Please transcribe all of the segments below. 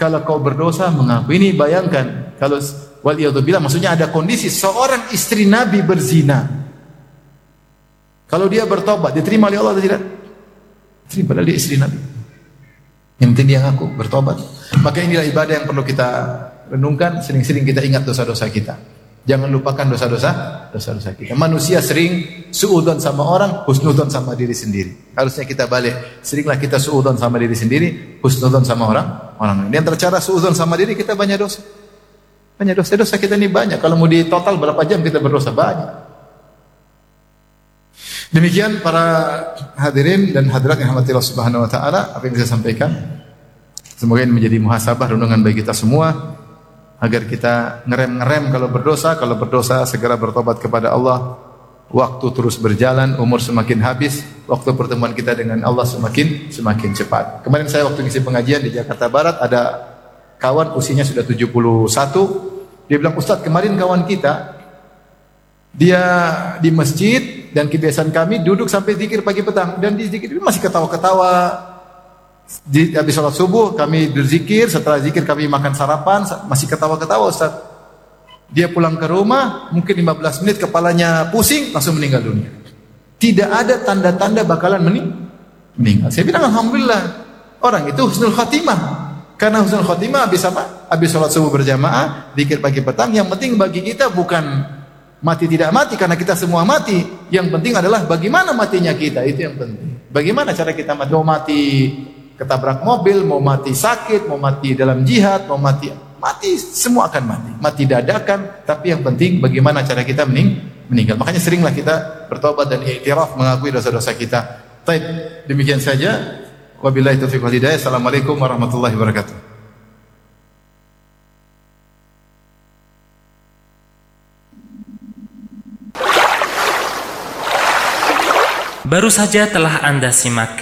kalau kau berdosa mengaku. Ini bayangkan kalau waliyadzubillah, maksudnya ada kondisi seorang istri Nabi berzina. Kalau dia bertobat, diterima oleh Allah atau tidak? Diterima, padahal dia istri Nabi. Yang penting dia ngaku bertobat. Maka inilah ibadah yang perlu kita renungkan, sering-sering kita ingat dosa-dosa kita. Jangan lupakan dosa-dosa kita. Manusia sering suudzon sama orang, husnudzon sama diri sendiri. Harusnya kita balik. Seringlah kita suudzon sama diri sendiri, husnudzon sama orang lain. Di antara cara suudzon sama diri, kita banyak dosa. Banyak dosa kita ini banyak. Kalau mau di total berapa jam kita berdosa, banyak. Demikian para hadirin dan hadirat yang dirahmati Allah Subhanahu wa taala, apa yang saya sampaikan. Semoga ini menjadi muhasabah renungan bagi kita semua, agar kita ngerem kalau berdosa segera bertobat kepada Allah. Waktu terus berjalan, umur semakin habis, waktu pertemuan kita dengan Allah semakin cepat. Kemarin saya waktu ngisi pengajian di Jakarta Barat, ada kawan usianya sudah 71. Dia bilang, "Ustaz, kemarin kawan kita dia di masjid dan kebiasaan kami duduk sampai zikir pagi petang, dan di zikir masih ketawa-ketawa. Habis sholat subuh kami berzikir, setelah zikir kami makan sarapan, masih ketawa-ketawa Ustaz. Dia pulang ke rumah, mungkin 15 menit kepalanya pusing, langsung meninggal dunia. Tidak ada tanda-tanda bakalan meninggal." Saya bilang, alhamdulillah, orang itu husnul khotimah. Karena husnul khotimah habis apa? Habis sholat subuh berjamaah, zikir pagi petang. Yang penting bagi kita bukan mati tidak mati, karena kita semua mati. Yang penting adalah bagaimana matinya kita, itu yang penting. Bagaimana cara kita mati? Mau mati ketabrak mobil, mau mati sakit, mau mati dalam jihad, mau mati semua akan mati. Mati dadakan, tapi yang penting bagaimana cara kita meninggal. Makanya seringlah kita bertobat dan iktiraf, mengakui dosa-dosa kita. Baik, demikian saja. Wabillahi taufiq wal hidayah. Assalamualaikum warahmatullahi wabarakatuh. Baru saja telah Anda simak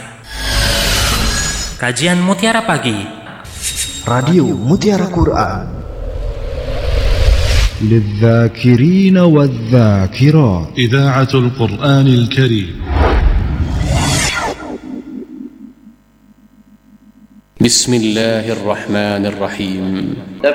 kajian Mutiara Pagi, Radio Mutiara Quran, للذاكرين والذاكرات، إذاعة القرآن الكريم. بسم الله الرحمن الرحيم.